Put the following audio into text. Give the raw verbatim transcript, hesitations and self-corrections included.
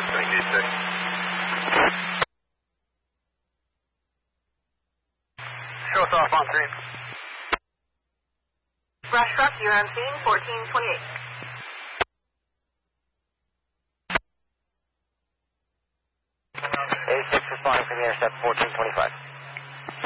Thank you, sir. Show us off on screen. Brush truck, you're on scene, fourteen twenty-eight. A six responding for the intercept, fourteen twenty-five.